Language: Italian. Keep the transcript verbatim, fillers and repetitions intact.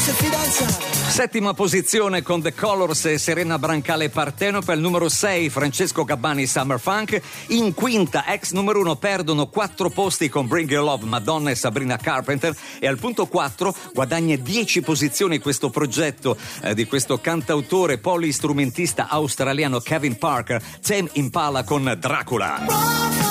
fosse fidanzato. Settima posizione con The Colors e Serena Brancale Partenope. Al numero sei Francesco Gabbani Summer Funk. In quinta ex numero uno perdono quattro posti con Bring Your Love Madonna e Sabrina Carpenter, e al punto quattro guadagna dieci posizioni questo progetto eh, di questo cantautore polistrumentista australiano Kevin Parker, Tame Impala con Dracula.